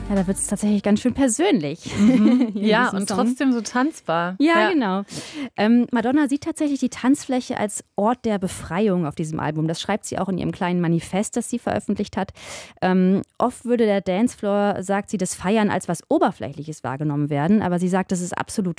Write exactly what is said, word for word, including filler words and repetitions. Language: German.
Ja, da wird es tatsächlich ganz schön persönlich. Mhm. Ja, und Song. Trotzdem so tanzbar. Ja, ja. genau. Ähm, Madonna sieht tatsächlich die Tanzfläche als Ort der Befreiung auf diesem Album. Das schreibt sie auch in ihrem kleinen Manifest, das sie veröffentlicht hat. Ähm, oft würde der Dancefloor, sagt sie, das Feiern als was Oberflächliches wahrgenommen werden, aber sie sagt, das ist absolut